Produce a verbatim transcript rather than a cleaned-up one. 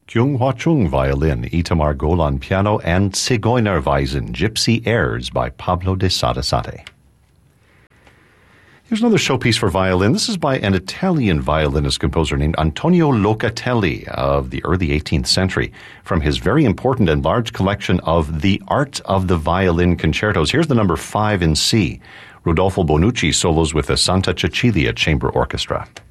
Kyung-Hwa Chung violin, Itamar Golan piano, and Zigeunerweisen, Gypsy Airs by Pablo de Sarasate. Here's another showpiece for violin. This is by an Italian violinist composer named Antonio Locatelli of the early eighteenth century, from his very important and large collection of The Art of the Violin Concertos. Here's the number five in C. Rodolfo Bonucci solos with the Santa Cecilia Chamber Orchestra.